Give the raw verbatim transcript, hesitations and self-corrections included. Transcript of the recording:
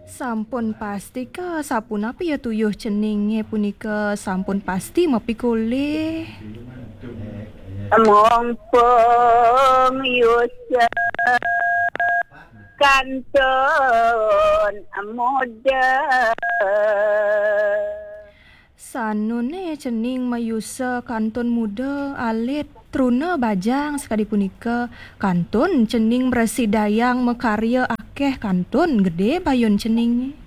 Sampun pasti ke sapunapa ya tuyuh ceninge punika sampun pasti mapikole. Mumpung Yusuf kantun muda Sanune cening mayusa kantun muda alit truna bajang sekali punika kantun cening Resi Dayang mekarya akeh kantun gede bayon cening.